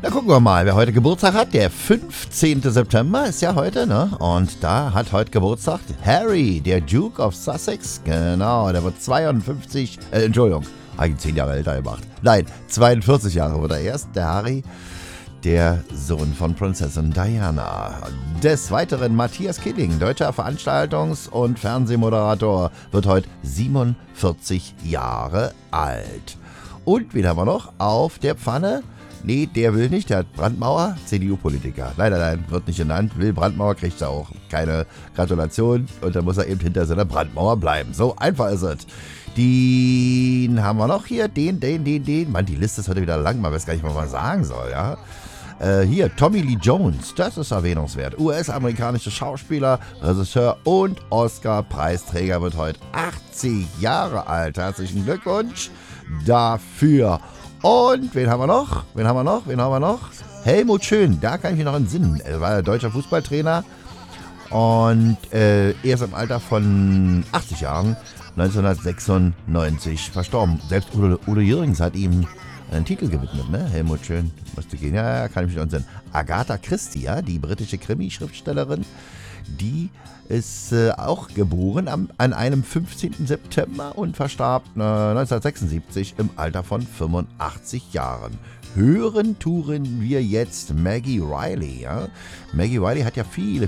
Na, gucken wir mal, wer heute Geburtstag hat. Der 15. September ist ja heute, ne? Und da hat heute Geburtstag Harry, der Duke of Sussex. Genau, der wird 52, Entschuldigung, eigentlich 10 Jahre älter gemacht. Nein, 42 Jahre wird er erst, der Harry, der Sohn von Prinzessin Diana. Des Weiteren Matthias Killing, deutscher Veranstaltungs- und Fernsehmoderator, wird heute 47 Jahre alt. Und wen haben wir noch auf der Pfanne? Nee, der will nicht, der hat Brandmauer, CDU-Politiker. Nein, wird nicht genannt, will Brandmauer, kriegt er auch keine Gratulation und dann muss er eben hinter seiner Brandmauer bleiben. So einfach ist es. Den haben wir noch hier, den. Mann, die Liste ist heute wieder lang, man weiß gar nicht, was man sagen soll, ja. Hier, Tommy Lee Jones, das ist erwähnungswert. US-amerikanischer Schauspieler, Regisseur und Oscar-Preisträger, wird heute 80 Jahre alt. Herzlichen Glückwunsch dafür. Und wen haben wir noch? Helmut Schön, da kann ich mich noch entsinnen. Er war deutscher Fußballtrainer und erst im Alter von 80 Jahren, 1996, verstorben. Selbst Udo Jürgens hat ihm einen Titel gewidmet, ne? Helmut Schön, musste gehen. Ja, kann ich mich noch entsinnen. Agatha Christie, ja, die britische Krimi-Schriftstellerin, die ist auch geboren an einem 15. September und verstarb 1976 im Alter von 85 Jahren. Touren wir jetzt Maggie Reilly. Ja? Maggie Reilly hat ja viele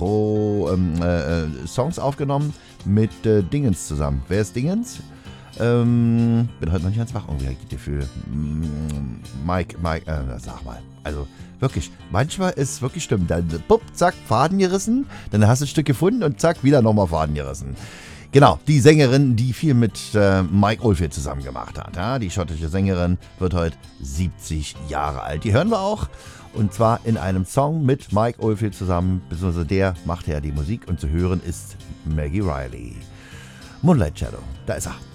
Songs aufgenommen mit Dingens zusammen. Wer ist Dingens? Bin heute noch nicht ganz wach, irgendwie habe ich das Gefühl. Mike, sag mal. Also wirklich, manchmal ist es wirklich stimmt. Dann bupp, zack, Faden gerissen, dann hast du ein Stück gefunden und zack, wieder nochmal Faden gerissen. Genau, die Sängerin, die viel mit Mike Oldfield zusammen gemacht hat. Ja? Die schottische Sängerin wird heute 70 Jahre alt. Die hören wir auch. Und zwar in einem Song mit Mike Oldfield zusammen, beziehungsweise der macht ja die Musik und zu hören ist Maggie Reilly. Moonlight Shadow, da ist er.